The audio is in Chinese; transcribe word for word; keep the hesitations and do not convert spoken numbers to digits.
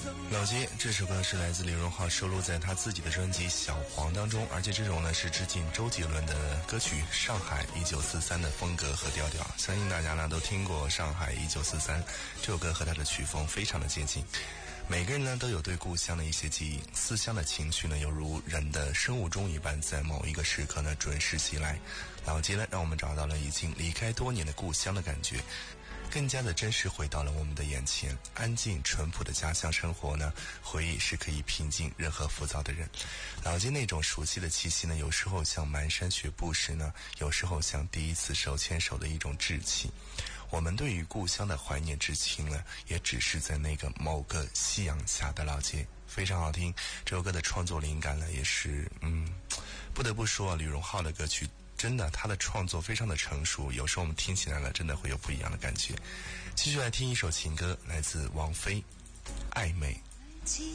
老街这首歌是来自李荣浩收录在他自己的专辑《小黄》当中，而且这首呢是致敬周杰伦的歌曲《上海一九四三》的风格和调调。相信大家呢都听过《上海一九四三》这首歌，和它的曲风非常的接近。每个人呢都有对故乡的一些记忆，思乡的情绪呢犹如人的生物钟一般，在某一个时刻呢准时袭来。老街呢让我们找到了已经离开多年的故乡的感觉，更加的真实回到了我们的眼前。安静淳朴的家乡生活呢，回忆是可以平静任何浮躁的人。老街那种熟悉的气息呢，有时候像蹒跚学步时呢，有时候像第一次手牵手的一种稚气。我们对于故乡的怀念之情呢，也只是在那个某个夕阳下的老街。非常好听，这首歌的创作灵感呢，也是嗯，不得不说啊，李荣浩的歌曲真的，他的创作非常的成熟，有时候我们听起来了，真的会有不一样的感觉。继续来听一首情歌，来自王菲，《暧昧》。